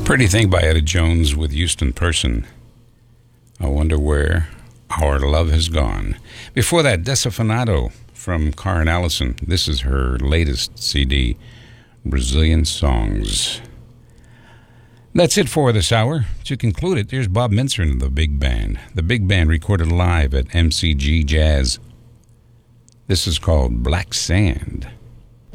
Pretty Thing by Etta Jones with Houston Person. I Wonder Where Our Love Has Gone. Before that, Desafinado from Karen Allison. This is her latest CD, Brazilian Songs. That's it for this hour. To conclude it, there's Bob Mintzer and the Big Band. The Big Band recorded live at MCG Jazz. This is called Black Sand.